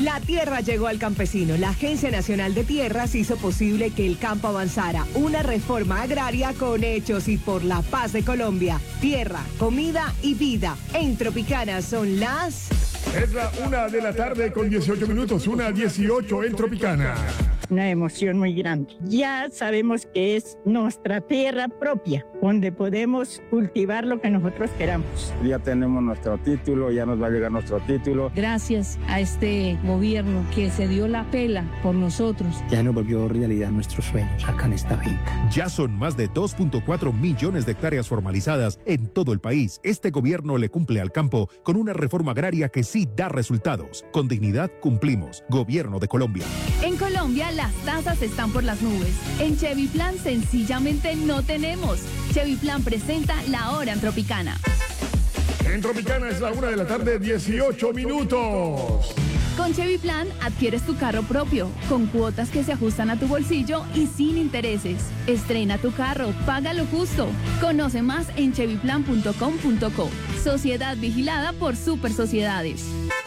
La tierra llegó al campesino. La Agencia Nacional de Tierras hizo posible que el campo avanzara. Una reforma agraria con hechos y por la paz de Colombia. Tierra, comida y vida. En Tropicana son las... Es la 1:00 con 18 minutos, 1:18 en Tropicana. Una emoción muy grande. Ya sabemos que es nuestra tierra propia, donde podemos cultivar lo que nosotros queramos. Ya tenemos nuestro título, ya nos va a llegar nuestro título. Gracias a este gobierno que se dio la pela por nosotros. Ya nos volvió realidad nuestros sueños acá en esta finca. Ya son más de 2.4 millones de hectáreas formalizadas en todo el país. Este gobierno le cumple al campo con una reforma agraria que sí da resultados. Con dignidad cumplimos. Gobierno de Colombia. En Colombia las tasas están por las nubes. En Chevy Plan sencillamente no tenemos. Chevy Plan presenta La Hora en Tropicana. En Tropicana es la 1:00 18 minutos. Con Chevy Plan adquieres tu carro propio, con cuotas que se ajustan a tu bolsillo y sin intereses. Estrena tu carro, paga lo justo. Conoce más en chevyplan.com.co. Sociedad vigilada por Super Sociedades.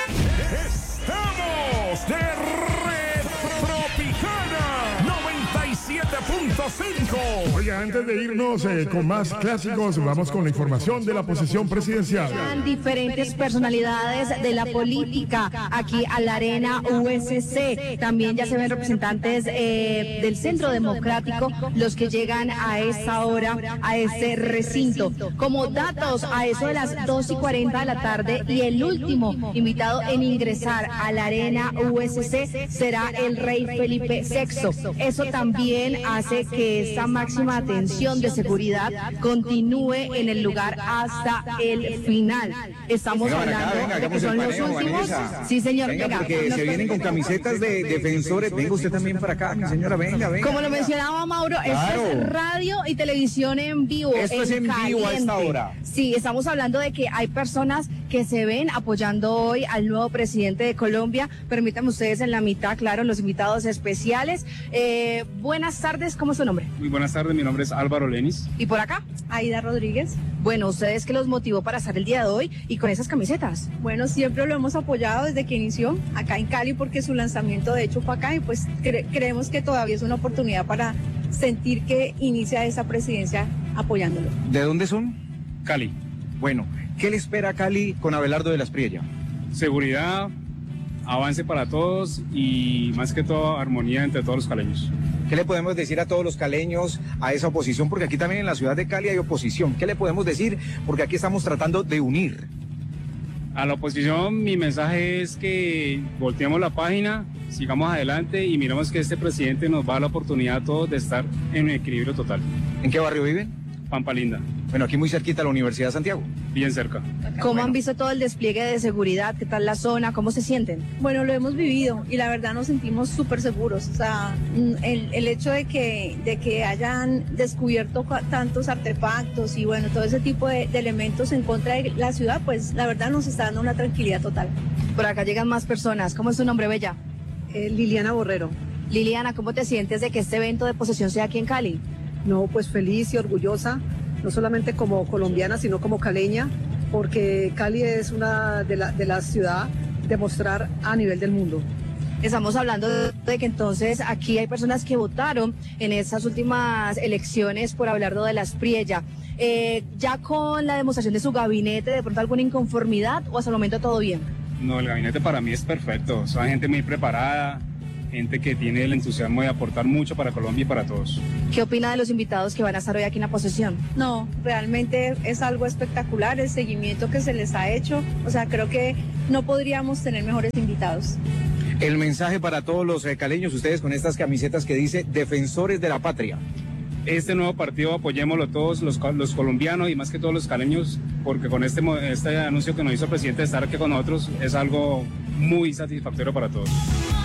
¡Estamos de Tropicana 97.5! Oiga, antes de irnos con más clásicos, vamos con la información de la posesión presidencial. Diferentes personalidades de la política aquí a la Arena USC. También ya se ven representantes del Centro Democrático, los que llegan a esta hora, a este recinto. Como datos, a eso de las 2:40 de la tarde, y el último invitado en ingresar a la Arena USC será el rey Felipe VI. Eso también hace que esta máxima atención de seguridad continúe en el lugar hasta el final. Estamos hablando de que son los últimos. Sí, señor. Venga, porque se vienen con camisetas de defensores. Venga usted también para acá, mi señora, venga. Como lo mencionaba Mauro, claro. Esto es radio y televisión en vivo. Esto es en vivo a esta hora. Sí, estamos hablando de que hay personas que se ven apoyando hoy al nuevo presidente de Colombia. Permítanme ustedes en la mitad, claro, los invitados especiales. Buenas tardes, ¿cómo es su nombre? Muy buenas tardes, mi nombre es Álvaro Lenis. ¿Y por acá? Aida Rodríguez. Bueno, ¿ustedes qué los motivó para estar el día de hoy y con esas camisetas? Bueno, siempre lo hemos apoyado desde que inició acá en Cali, porque su lanzamiento de hecho fue acá, y pues creemos que todavía es una oportunidad para sentir que inicia esa presidencia apoyándolo. ¿De dónde son? Cali. Bueno, ¿qué le espera a Cali con Abelardo de la Espriella? Seguridad, avance para todos y más que todo armonía entre todos los caleños. ¿Qué le podemos decir a todos los caleños, a esa oposición? Porque aquí también en la ciudad de Cali hay oposición. ¿Qué le podemos decir? Porque aquí estamos tratando de unir. A la oposición mi mensaje es que volteemos la página, sigamos adelante y miremos que este presidente nos va a dar la oportunidad a todos de estar en un equilibrio total. ¿En qué barrio viven? Pampa Linda. Bueno, aquí muy cerquita a la Universidad de Santiago. Bien cerca. ¿Cómo han visto todo el despliegue de seguridad? ¿Qué tal la zona? ¿Cómo se sienten? Bueno, lo hemos vivido y la verdad nos sentimos súper seguros. O sea, el hecho de que hayan descubierto tantos artefactos y bueno, todo ese tipo de elementos en contra de la ciudad, pues la verdad nos está dando una tranquilidad total. Por acá llegan más personas. ¿Cómo es tu nombre, bella? Liliana Borrero. Liliana, ¿cómo te sientes de que este evento de posesión sea aquí en Cali? No, pues feliz y orgullosa, no solamente como colombiana, sino como caleña, porque Cali es una de las ciudades de mostrar a nivel del mundo. Estamos hablando de que entonces aquí hay personas que votaron en estas últimas elecciones por Abelardo de la Espriella. ¿Ya con la demostración de su gabinete, de pronto alguna inconformidad o hasta el momento todo bien? No, el gabinete para mí es perfecto. Son gente muy preparada, gente que tiene el entusiasmo de aportar mucho para Colombia y para todos. ¿Qué opina de los invitados que van a estar hoy aquí en la posesión? No, realmente es algo espectacular el seguimiento que se les ha hecho. O sea, creo que no podríamos tener mejores invitados. El mensaje para todos los caleños, ustedes con estas camisetas que dice Defensores de la Patria. Este nuevo partido apoyémoslo todos los colombianos y más que todos los caleños, porque con este anuncio que nos hizo el presidente de estar aquí con nosotros es algo muy satisfactorio para todos.